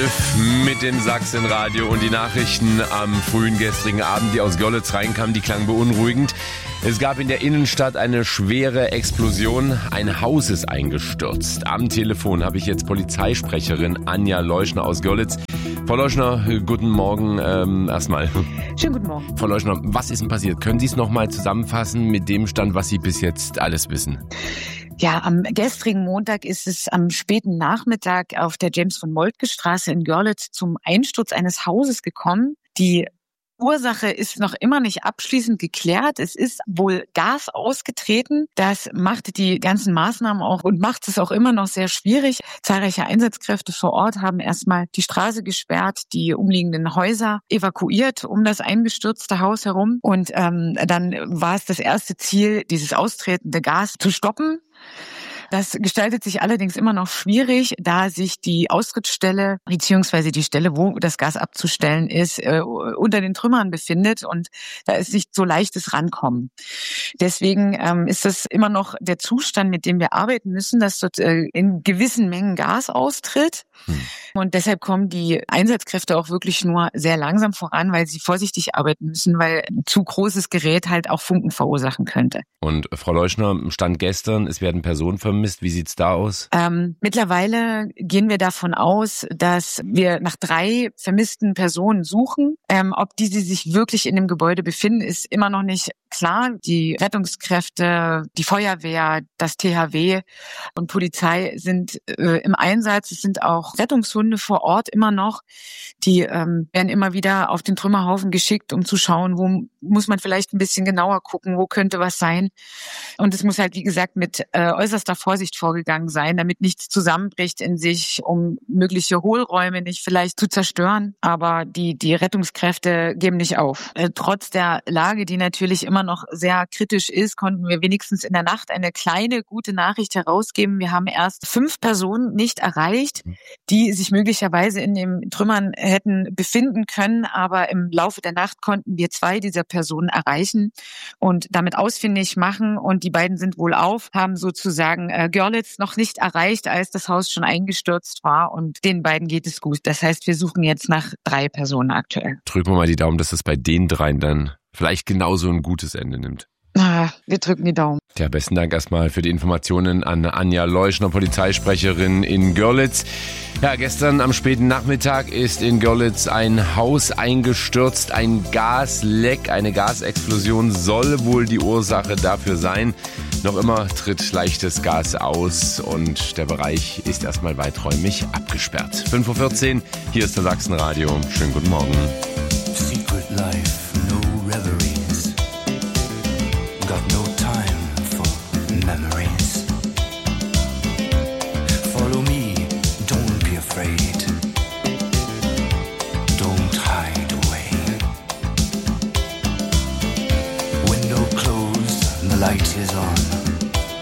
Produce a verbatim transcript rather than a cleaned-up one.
elf mit dem Sachsenradio und die Nachrichten am frühen gestrigen Abend, die aus Görlitz reinkamen, die klangen beunruhigend. Es gab in der Innenstadt eine schwere Explosion. Ein Haus ist eingestürzt. Am Telefon habe ich jetzt Polizeisprecherin Anja Leuschner aus Görlitz. Frau Leuschner, guten Morgen ähm, erstmal. Schönen guten Morgen. Frau Leuschner, was ist denn passiert? Können Sie es nochmal zusammenfassen mit dem Stand, was Sie bis jetzt alles wissen? Ja, am gestrigen Montag ist es am späten Nachmittag auf der James-von-Moltke-Straße in Görlitz zum Einsturz eines Hauses gekommen. Die Ursache ist noch immer nicht abschließend geklärt. Es ist wohl Gas ausgetreten. Das machte die ganzen Maßnahmen auch und macht es auch immer noch sehr schwierig. Zahlreiche Einsatzkräfte vor Ort haben erstmal die Straße gesperrt, die umliegenden Häuser evakuiert um das eingestürzte Haus herum. Und ähm, dann war es das erste Ziel, dieses austretende Gas zu stoppen. Das gestaltet sich allerdings immer noch schwierig, da sich die Austrittsstelle beziehungsweise die Stelle, wo das Gas abzustellen ist, äh, unter den Trümmern befindet und da ist nicht so leichtes Rankommen. Deswegen ähm, ist das immer noch der Zustand, mit dem wir arbeiten müssen, dass dort äh, in gewissen Mengen Gas austritt. Hm. Und deshalb kommen die Einsatzkräfte auch wirklich nur sehr langsam voran, weil sie vorsichtig arbeiten müssen, weil ein zu großes Gerät halt auch Funken verursachen könnte. Und Frau Leuschner, Stand gestern, es werden Personen vermisst. Wie sieht's da aus? Ähm, mittlerweile gehen wir davon aus, dass wir nach drei vermissten Personen suchen. Ähm, ob diese sich wirklich in dem Gebäude befinden, ist immer noch nicht klar. Die Rettungskräfte, die Feuerwehr, das T H W und Polizei sind äh, im Einsatz. Es sind auch Rettungshunde vor Ort immer noch. Die ähm, werden immer wieder auf den Trümmerhaufen geschickt, um zu schauen, wo muss man vielleicht ein bisschen genauer gucken, wo könnte was sein. Und es muss halt, wie gesagt, mit äh, äußerster Vorsicht vorgegangen sein, damit nichts zusammenbricht in sich, um mögliche Hohlräume nicht vielleicht zu zerstören. Aber die die Rettungskräfte geben nicht auf. Äh, trotz der Lage, die natürlich immer noch sehr kritisch ist, konnten wir wenigstens in der Nacht eine kleine gute Nachricht herausgeben. Wir haben erst fünf Personen nicht erreicht, die sich möglicherweise in den Trümmern hätten befinden können. Aber im Laufe der Nacht konnten wir zwei dieser Personen erreichen und damit ausfindig machen. Und die beiden sind wohl auf, haben sozusagen äh, Görlitz noch nicht erreicht, als das Haus schon eingestürzt war. Und den beiden geht es gut. Das heißt, wir suchen jetzt nach drei Personen aktuell. Drücken wir mal die Daumen, dass es bei den dreien dann vielleicht genauso ein gutes Ende nimmt. Ah, wir drücken die Daumen. Ja, besten Dank erstmal für die Informationen an Anja Leuschner, Polizeisprecherin in Görlitz. Ja, gestern am späten Nachmittag ist in Görlitz ein Haus eingestürzt. Ein Gasleck, eine Gasexplosion soll wohl die Ursache dafür sein. Noch immer tritt leichtes Gas aus und der Bereich ist erstmal weiträumig abgesperrt. fünf Uhr vierzehn, hier ist der Sachsenradio. Schönen guten Morgen. Secret life, no reveries. Got no time for memories. Follow me, don't be afraid. Don't hide away. Window closed, the light is